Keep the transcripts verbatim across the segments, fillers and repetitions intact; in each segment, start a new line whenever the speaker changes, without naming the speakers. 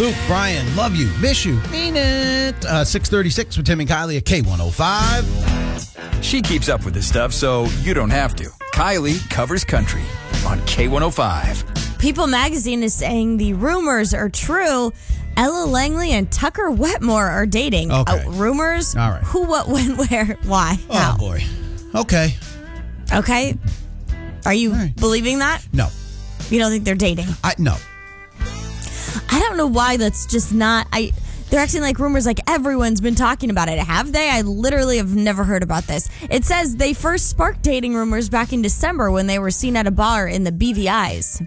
Luke, Brian, love you, miss you, mean it. Uh, six thirty-six with Tim and Kylie at K one oh five.
She keeps up with this stuff, so you don't have to. Kylie covers country on K one oh five.
People Magazine is saying the rumors are true. Ella Langley and Tucker Wetmore are dating.
Okay.
Uh, rumors?
All right.
Who, what, when, where, why,
Oh,
how?
boy. Okay.
Okay. Are you
right.
believing that?
No.
You don't think they're dating?
I No.
I don't know why that's just not... I. They're acting like rumors like everyone's been talking about it. Have they? I literally have never heard about this. It says they first sparked dating rumors back in December when they were seen at a bar in the B V Is.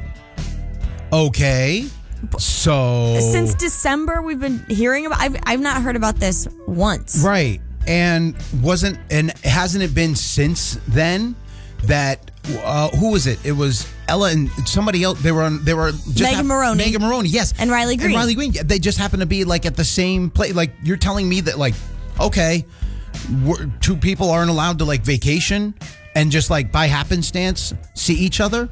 Okay. So...
Since December, we've been hearing about... I've, I've not heard about this once.
Right. And wasn't... And hasn't it been since then that... Uh, who was it? It was Ella and somebody else. They were on. They were just
Megan Maroney.
Megan Maroney, yes,
And Riley Green.
And Riley Green. They just happened to be like at the same place. Like you're telling me that, like, okay, we're, two people aren't allowed to like vacation and just like by happenstance see each other.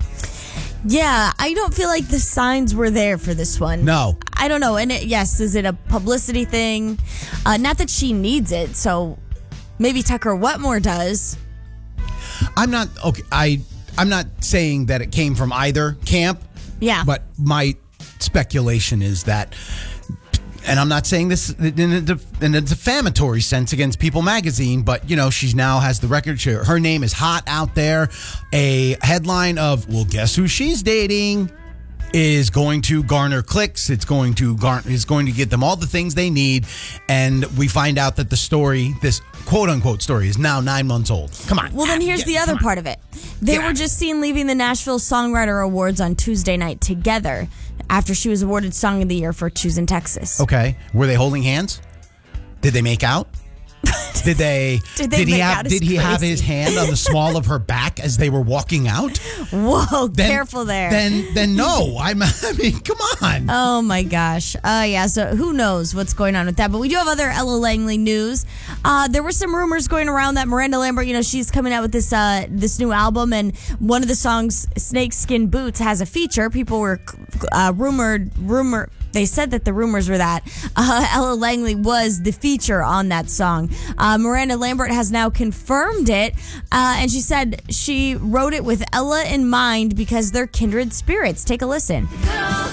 Yeah, I don't feel like the signs were there for this one.
No.
I don't know. And it, yes, is it a publicity thing? Uh, not that she needs it. So maybe Tucker Wetmore does.
I'm not okay. I I'm not saying that it came from either camp.
Yeah.
But my speculation is that, and I'm not saying this in a, def- in a defamatory sense against People Magazine, but you know she now has the record. She, her name is hot out there. A headline of, well, guess who she's dating, is going to garner clicks. It's going to garner. Is going to get them all the things they need, and we find out that the story, this quote unquote story, is now nine months old. Come on.
Well, then here's
Yeah,
the other
come on.
part of it. They
Yeah.
were just seen leaving the Nashville Songwriter Awards on Tuesday night together after she was awarded Song of the Year for Choosing Texas.
Okay. Were they holding hands? Did they make out? Did they?
Did they
he
make
have?
out? Is
Did he have
crazy.
his hand on the small of her back as they were walking out?
Whoa,
Then-
careful there.
Then, then no. I'm. I mean, come on.
Oh my gosh. Uh, yeah, so who knows what's going on with that. But we do have other Ella Langley news. Uh, there were some rumors going around that Miranda Lambert, you know, she's coming out with this uh, this new album, and one of the songs, Snakeskin Boots, has a feature. People were uh, rumored, rumor. They said that the rumors were that uh, Ella Langley was the feature on that song. Uh, Miranda Lambert has now confirmed it, uh, and she said she wrote it with Ella in mind because they're kindred spirits. Take a listen.
Good old